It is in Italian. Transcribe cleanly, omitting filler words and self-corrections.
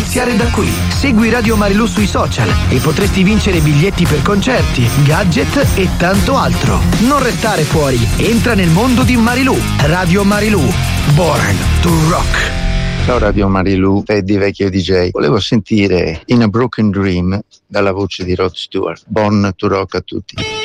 iniziare da qui. Segui Radio Marilù sui social e potresti vincere biglietti per concerti, gadget e tanto altro. Non restare fuori, entra nel mondo di Marilù. Radio Marilù, born to rock. Ciao Radio Marilù, Eddie vecchio DJ. Volevo sentire In a Broken Dream dalla voce di Rod Stewart. Born to rock a tutti.